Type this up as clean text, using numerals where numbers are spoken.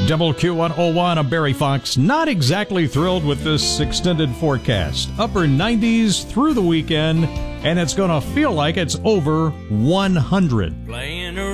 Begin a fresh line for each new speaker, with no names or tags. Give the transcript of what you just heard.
WQ101, I'm Barry Fox. Not exactly thrilled with this extended forecast. Upper 90s through the weekend, and it's going to feel like it's over 100.